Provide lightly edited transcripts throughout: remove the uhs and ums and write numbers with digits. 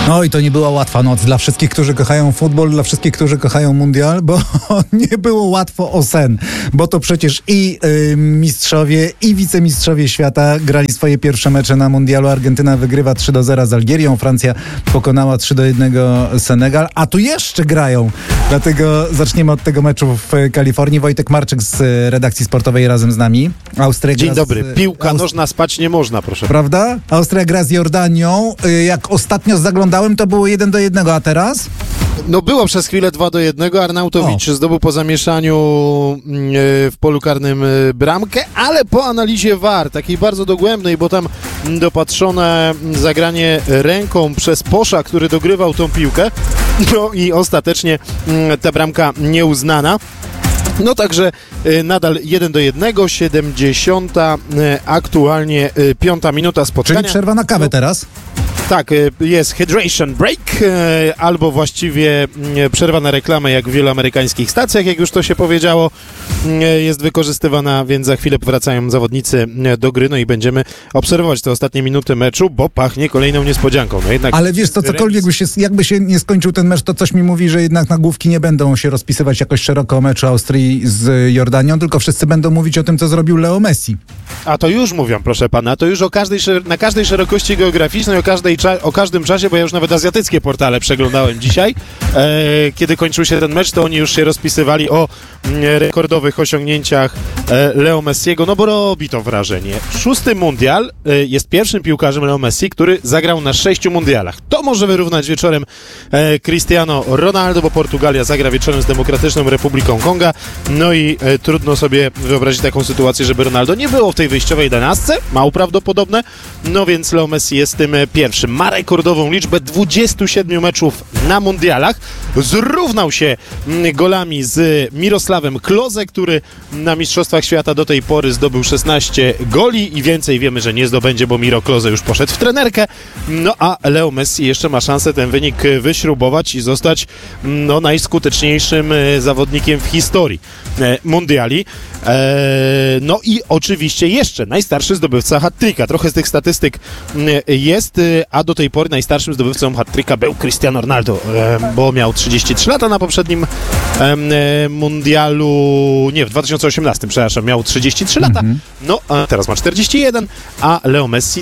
No i to nie była łatwa noc dla wszystkich, którzy kochają futbol, dla wszystkich, którzy kochają mundial, bo nie było łatwo o sen, bo to przecież i mistrzowie, i wicemistrzowie świata grali swoje pierwsze mecze na mundialu. Argentyna wygrywa 3-0 z Algierią, Francja pokonała 3-1 Senegal, a tu jeszcze grają. Dlatego zaczniemy od tego meczu w Kalifornii. Wojtek Marczyk z redakcji sportowej razem z nami. Austria Dzień dobry. Piłka nożna, spać nie można, proszę. Prawda? Austria gra z Jordanią. Jak ostatnio zaglądałem, to było 1-1, a teraz? No było przez chwilę 2-1. Arnautowicz zdobył po zamieszaniu w polu karnym bramkę, ale po analizie VAR, takiej bardzo dogłębnej, bo tam dopatrzone zagranie ręką przez Posza, który dogrywał tą piłkę, no i ostatecznie ta bramka nieuznana. No także nadal 1-1, 70 aktualnie 5 minuta spotkania. Czyli przerwa na kawę teraz? Tak, jest hydration break, albo właściwie przerwa na reklamę, jak w wielu amerykańskich stacjach, jak już to się powiedziało, jest wykorzystywana, więc za chwilę wracają zawodnicy do gry, no i będziemy obserwować te ostatnie minuty meczu, bo pachnie kolejną niespodzianką. No jednak ale wiesz co, cokolwiek jakby się nie skończył ten mecz, to coś mi mówi, że jednak nagłówki nie będą się rozpisywać jakoś szeroko o meczu Austrii z Jordanią, tylko wszyscy będą mówić o tym, co zrobił Leo Messi. A to już mówią, proszę pana, to już na każdej szerokości geograficznej, o każdym czasie, bo ja już nawet azjatyckie portale przeglądałem dzisiaj, kiedy kończył się ten mecz, to oni już się rozpisywali o rekordowych osiągnięciach Leo Messiego, no bo robi to wrażenie. 6. mundial, jest pierwszym piłkarzem Leo Messi, który zagrał na 6 mundialach. To może wyrównać wieczorem Cristiano Ronaldo, bo Portugalia zagra wieczorem z Demokratyczną Republiką Konga, no i trudno sobie wyobrazić taką sytuację, żeby Ronaldo nie było w tej wyjściowej 11, mało prawdopodobne, no więc Leo Messi jest tym pierwszym. Ma rekordową liczbę 27 meczów na mundialach, zrównał się golami z Mirosławem Klose, który na Mistrzostwach Świata do tej pory zdobył 16 goli i więcej wiemy, że nie zdobędzie, bo Miro Klose już poszedł w trenerkę, no a Leo Messi jeszcze ma szansę ten wynik wyśrubować i zostać najskuteczniejszym zawodnikiem w historii mundiali. No i oczywiście jeszcze najstarszy zdobywca hat-tricka. Trochę z tych statystyk jest, a do tej pory najstarszym zdobywcą hat-tricka był Cristiano Ronaldo, bo miał 33 lata na poprzednim mundialu, nie, w 2018, przepraszam, miał 33 lata, no a teraz ma 41, a Leo Messi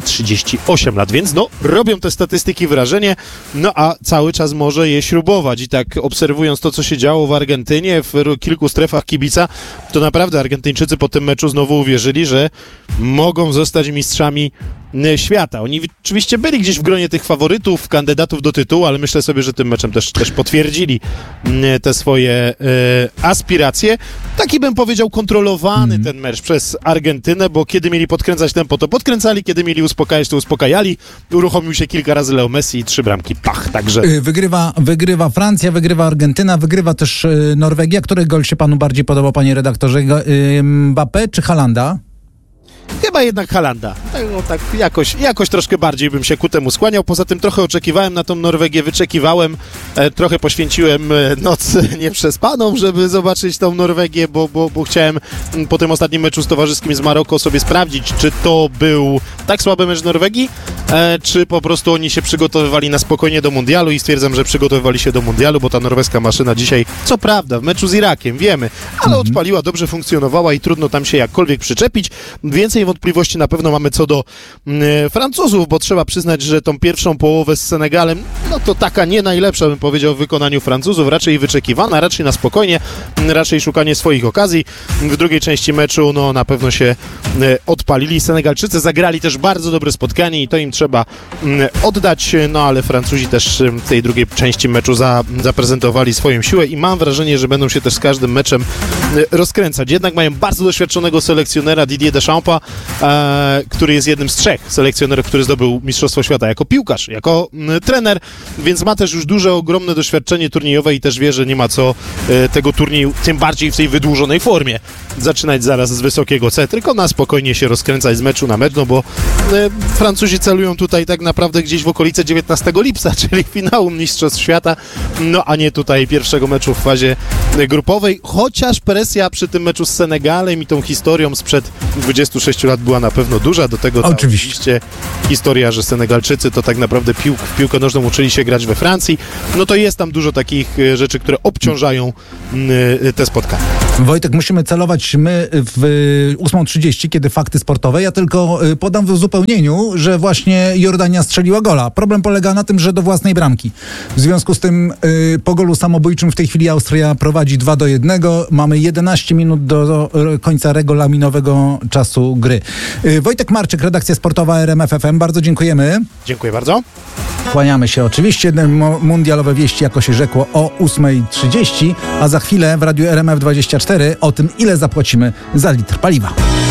38 lat, więc robią te statystyki wrażenie, no a cały czas może je śrubować i tak obserwując to, co się działo w Argentynie, w kilku strefach kibica, to naprawdę Argentyńczycy po tym meczu znowu uwierzyli, że mogą zostać mistrzami świata. Oni oczywiście byli gdzieś w gronie tych faworytów, kandydatów do tytułu, ale myślę sobie, że tym meczem też potwierdzili te swoje aspiracje. Taki bym powiedział kontrolowany ten mecz przez Argentynę, bo kiedy mieli podkręcać tempo, to podkręcali, kiedy mieli uspokajać, to uspokajali. Uruchomił się kilka razy Leo Messi i 3 bramki. Pach, także... Wygrywa Francja, wygrywa Argentyna, wygrywa też Norwegia. Który gol się panu bardziej podobał, panie redaktorze? Mbappé czy Haalanda? Chyba jednak Haalanda. Tak jakoś troszkę bardziej bym się ku temu skłaniał. Poza tym trochę oczekiwałem na tą Norwegię, wyczekiwałem. Trochę poświęciłem noc nieprzespaną, żeby zobaczyć tą Norwegię, bo chciałem po tym ostatnim meczu z towarzyskim z Maroko sobie sprawdzić, czy to był tak słaby mecz Norwegii, czy po prostu oni się przygotowywali na spokojnie do mundialu i stwierdzam, że przygotowywali się do mundialu, bo ta norweska maszyna dzisiaj, co prawda, w meczu z Irakiem, wiemy, ale odpaliła, dobrze funkcjonowała i trudno tam się jakkolwiek przyczepić. Więcej wątpliwości na pewno mamy co do Francuzów, bo trzeba przyznać, że tą pierwszą połowę z Senegalem, no to taka nie najlepsza, bym powiedział, w wykonaniu Francuzów, raczej wyczekiwana, raczej na spokojnie, raczej szukanie swoich okazji. W drugiej części meczu, no na pewno się odpalili. Senegalczycy zagrali też bardzo dobre spotkanie i to im trzeba oddać, no ale Francuzi też w tej drugiej części meczu zaprezentowali swoją siłę i mam wrażenie, że będą się też z każdym meczem rozkręcać. Jednak mają bardzo doświadczonego selekcjonera Didier Deschampa, który jest jednym z 3 selekcjonerów, który zdobył Mistrzostwo Świata jako piłkarz, jako trener, więc ma też już duże, ogromne doświadczenie turniejowe i też wie, że nie ma co tego turnieju, tym bardziej w tej wydłużonej formie, zaczynać zaraz z wysokiego C, tylko na spokojnie się rozkręcać z meczu na mecz, no bo Francuzi celują tutaj tak naprawdę gdzieś w okolice 19 lipca, czyli finału Mistrzostw Świata, no a nie tutaj pierwszego meczu w fazie grupowej, chociaż presja przy tym meczu z Senegalem i tą historią sprzed 26 lat była na pewno duża. Do tego oczywiście historia, że Senegalczycy to tak naprawdę w piłkę nożną uczyli się grać we Francji. No to jest tam dużo takich rzeczy, które obciążają te spotkania. Wojtek, musimy celować my w 8:30, kiedy fakty sportowe. Ja tylko podam w uzupełnieniu, że właśnie Jordania strzeliła gola. Problem polega na tym, że do własnej bramki. W związku z tym po golu samobójczym w tej chwili Austria prowadzi 2-1. Mamy 11 minut do końca regulaminowego czasu gry. Wojtek Marczyk, redakcja sportowa RMF FM. Bardzo dziękujemy. Dziękuję bardzo. Kłaniamy się oczywiście. Mundialowe wieści, jako się rzekło, o 8:30, a za chwilę w radiu RMF24 o tym, ile zapłacimy za litr paliwa.